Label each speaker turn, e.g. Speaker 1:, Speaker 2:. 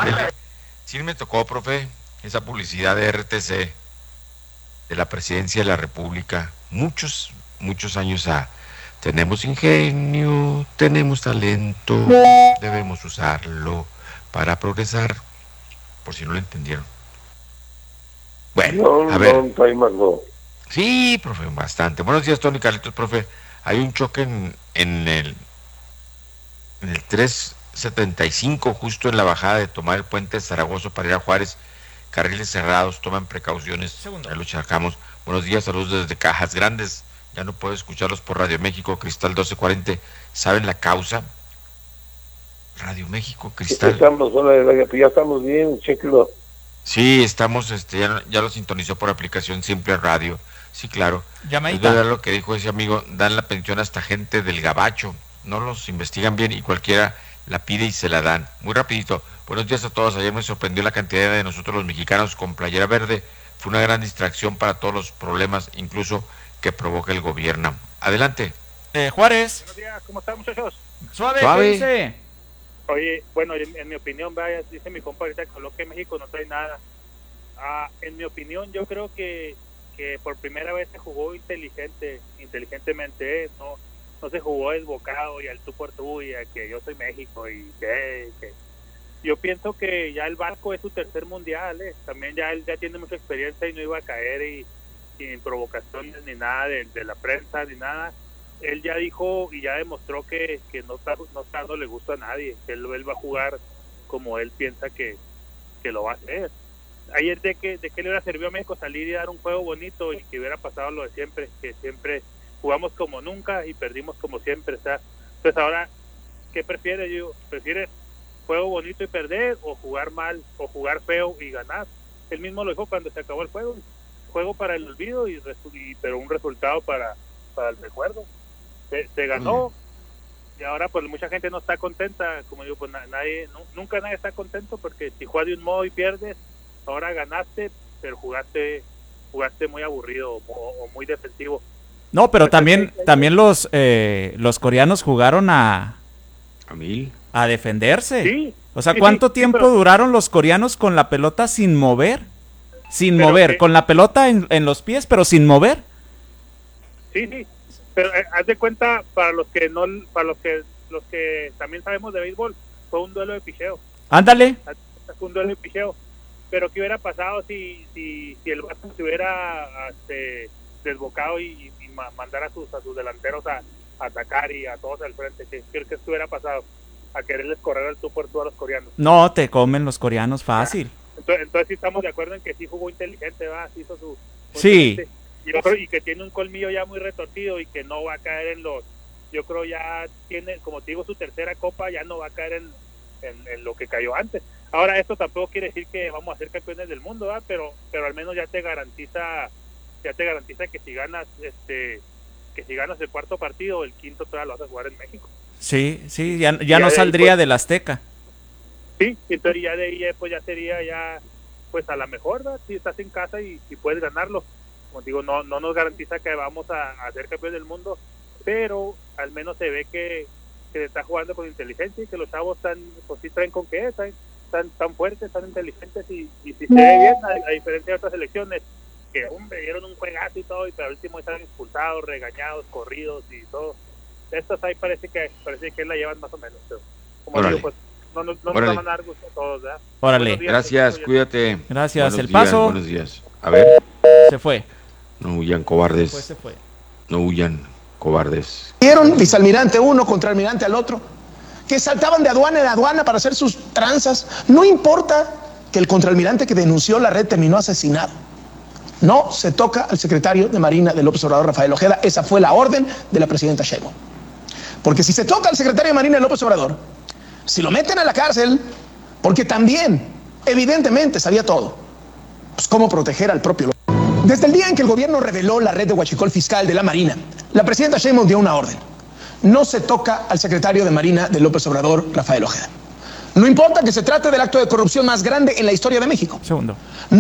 Speaker 1: Sí me tocó, profe, esa publicidad de RTC, de la Presidencia de la República, muchos años a... Tenemos ingenio, tenemos talento, debemos usarlo para progresar, por si no lo entendieron. Bueno,
Speaker 2: No,
Speaker 1: a ver.
Speaker 2: no, estoy más no.
Speaker 1: Sí, profe, bastante. Buenos días, Tony Carlitos, profe. Hay un choque en el 375, justo en la bajada de tomar el puente de Zaragoza para ir a Juárez. Carriles cerrados, toman precauciones.
Speaker 3: Segundo.
Speaker 1: Ahí lo checamos. Buenos días, saludos desde Cajas Grandes. Ya no puedo escucharlos por Radio México, Cristal 1240. ¿Saben la causa? Radio México, Cristal.
Speaker 2: Estamos, ya estamos bien, chéquelo.
Speaker 1: Sí, estamos, ya lo sintonizó por aplicación Simple Radio. Sí, claro.
Speaker 3: Llamadita.
Speaker 1: Es verdad lo que dijo ese amigo, dan la pensión hasta gente del gabacho. No los investigan bien y cualquiera la pide y se la dan. Muy rapidito. Buenos días a todos. Ayer me sorprendió la cantidad de nosotros los mexicanos con playera verde. Fue una gran distracción para todos los problemas, incluso que provoca el gobierno. Adelante.
Speaker 3: Juárez.
Speaker 4: Buenos días, ¿cómo están, muchachos?
Speaker 3: Suave,
Speaker 1: Suave.
Speaker 3: ¿qué dice?
Speaker 4: Oye, bueno, en mi opinión, vaya, dice mi compa ahorita que lo que México no trae nada. En mi opinión, yo creo que por primera vez se jugó inteligentemente, no se jugó desbocado y al tú por tú y a que yo soy México y que yo pienso que ya el Vasco es su tercer mundial, también ya él ya tiene mucha experiencia y no iba a caer y sin provocaciones ni nada de la prensa ni nada. Él ya dijo y ya demostró que no está dándole gusto a nadie, que él va a jugar como él piensa que lo va a hacer. Ayer de qué le hubiera servido a México salir y dar un juego bonito y que hubiera pasado lo de siempre, que siempre jugamos como nunca y perdimos como siempre. O sea, entonces ahora, ¿qué prefieres? ¿Prefieres juego bonito y perder o jugar mal o jugar feo y ganar? Él mismo lo dijo cuando se acabó el juego para el olvido pero un resultado para el recuerdo. Se ganó y ahora pues mucha gente no está contenta, como digo, pues nunca nadie está contento porque si juegas de un modo y pierdes, ahora ganaste, pero jugaste muy aburrido o muy defensivo.
Speaker 3: No, pero también los coreanos jugaron a defenderse.
Speaker 4: Sí,
Speaker 3: o sea,
Speaker 4: sí,
Speaker 3: ¿cuánto tiempo duraron los coreanos con la pelota sin mover? Con la pelota en los pies, pero sin mover.
Speaker 4: Sí, pero haz de cuenta los que también sabemos de béisbol, fue un duelo de picheo.
Speaker 3: Ándale.
Speaker 4: Fue un duelo de picheo. Pero ¿qué hubiera pasado si el Vasco se hubiera desbocado y mandar a sus delanteros a atacar y a todos al frente? ¿Qué hubiera pasado? A quererles correr al tú por tú a los coreanos.
Speaker 3: No, te comen los coreanos fácil.
Speaker 4: Entonces sí estamos de acuerdo en que sí jugó inteligente, sí hizo su...
Speaker 3: Sí.
Speaker 4: Y que tiene un colmillo ya muy retorcido y que no va a caer yo creo ya tiene, como te digo, su tercera copa, ya no va a caer en lo que cayó antes. Ahora, esto tampoco quiere decir que vamos a ser campeones del mundo, pero al menos ya te garantiza que si ganas el cuarto partido, el quinto todavía lo vas a jugar en México.
Speaker 3: Sí, ya no saldría del Azteca.
Speaker 4: Sí, entonces ya de ahí pues ya sería pues a la mejor, ¿verdad? Si estás en casa y puedes ganarlo. Como digo, no nos garantiza que vamos a ser campeones del mundo, pero al menos se ve que se está jugando con inteligencia y que los chavos pues sí traen con qué, están fuertes, están inteligentes y si se ve bien, a diferencia de otras selecciones que dieron un juegazo y todo, y pero al último están expulsados, regañados, corridos y todo. Estos ahí parece que la llevan más o menos, pero como digo, pues no nos van a dar gusto a todos, ¿verdad?
Speaker 3: Órale.
Speaker 1: Gracias, cuídate.
Speaker 3: Gracias.
Speaker 1: Buenos
Speaker 3: El
Speaker 1: días,
Speaker 3: Paso.
Speaker 1: Buenos días. A ver.
Speaker 3: Se fue.
Speaker 1: No huyan, cobardes.
Speaker 3: Se fue.
Speaker 1: No huyan, cobardes.
Speaker 5: Vieron vicealmirante uno contra almirante al otro, que saltaban de aduana en aduana para hacer sus tranzas. No importa que el contraalmirante que denunció la red terminó asesinado. No se toca al secretario de Marina de López Obrador, Rafael Ojeda. Esa fue la orden de la presidenta Sheinbaum. Porque si se toca al secretario de Marina de López Obrador, si lo meten a la cárcel, porque también, evidentemente, sabía todo, pues cómo proteger al propio López. Desde el día en que el gobierno reveló la red de huachicol fiscal de la Marina, la presidenta Sheinbaum dio una orden. No se toca al secretario de Marina de López Obrador, Rafael Ojeda. No importa que se trate del acto de corrupción más grande en la historia de México.
Speaker 3: Segundo.